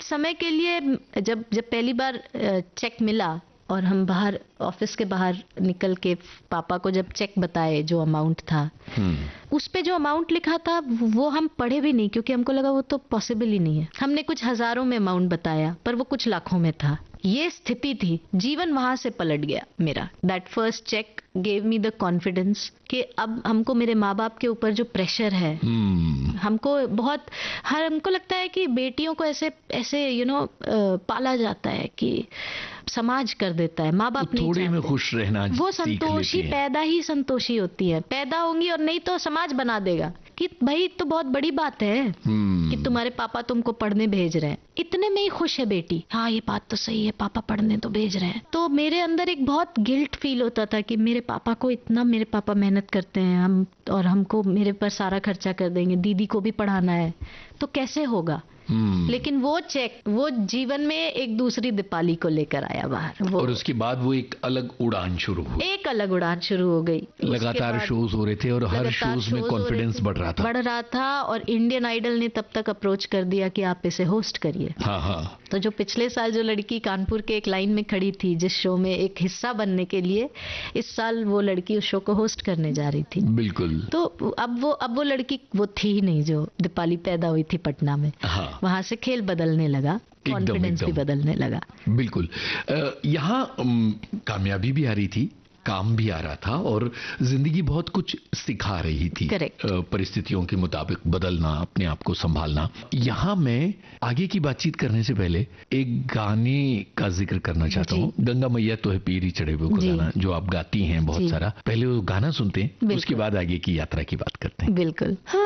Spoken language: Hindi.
समय के लिए जब पहली बार चेक मिला और हम बाहर ऑफिस के बाहर निकल के पापा को जब चेक बताए जो अमाउंट था, उस पे जो अमाउंट लिखा था वो हम पढ़े भी नहीं, क्योंकि हमको लगा वो तो पॉसिबल ही नहीं है। हमने कुछ हजारों में अमाउंट बताया पर वो कुछ लाखों में था। ये स्थिति थी, जीवन वहां से पलट गया मेरा। That first check gave me the confidence कि अब हमको मेरे माँ बाप के ऊपर जो प्रेशर है, हमको बहुत हमको लगता है कि बेटियों को ऐसे पाला जाता है कि समाज कर देता है, माँ बाप नहीं थोड़े में खुश रहना, वो संतोषी पैदा ही संतोषी होती है, पैदा होंगी और नहीं तो समाज बना देगा कि भाई तो बहुत बड़ी बात है कि तुम्हारे पापा तुमको पढ़ने भेज रहे हैं, इतने में ही खुश है बेटी। हाँ ये बात तो सही है, पापा पढ़ने तो भेज रहे हैं। तो मेरे अंदर एक बहुत गिल्ट फील होता था कि मेरे पापा मेहनत करते हैं, और हमको मेरे पर सारा खर्चा कर देंगे, दीदी को भी पढ़ाना है, तो कैसे होगा। लेकिन वो चेक वो जीवन में एक दूसरी दीपाली को लेकर आया बाहर, और उसके बाद वो एक अलग उड़ान शुरू हो गई। लगातार शोज हो रहे थे और हर शोज में कॉन्फिडेंस बढ़ रहा था और इंडियन आइडल ने तब तक अप्रोच कर दिया कि आप इसे होस्ट करिए। हाँ। तो जो पिछले साल जो लड़की कानपुर के एक लाइन में खड़ी थी जिस शो में एक हिस्सा बनने के लिए, इस साल वो लड़की उस शो को होस्ट करने जा रही थी। बिल्कुल। तो अब वो लड़की वो थी ही नहीं जो दीपाली पैदा हुई थी पटना में। हाँ। वहां से खेल बदलने लगा, कॉन्फिडेंस भी बदलने लगा। बिल्कुल। यहाँ कामयाबी भी आ रही थी, काम भी आ रहा था और जिंदगी बहुत कुछ सिखा रही थी। परिस्थितियों के मुताबिक बदलना, अपने आप को संभालना। यहाँ मैं आगे की बातचीत करने से पहले एक गाने का जिक्र करना चाहता हूँ, गंगा मैया तो है पीरी चढ़े हुए को गाना, जो आप गाती हैं बहुत सारा। पहले वो गाना सुनते हैं, उसके बाद आगे की यात्रा की बात करते हैं। बिल्कुल।